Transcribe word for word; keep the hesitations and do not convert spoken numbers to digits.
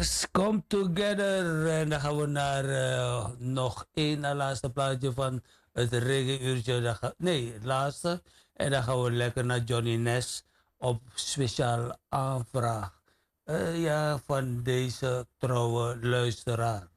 Yes, come together. En dan gaan we naar uh, nog één na laatste plaatje van het reggae-uurtje. Dan ga- Nee, het laatste. En dan gaan we lekker naar Johnny Ness op speciaal aanvraag. Uh, ja, van deze trouwe luisteraar.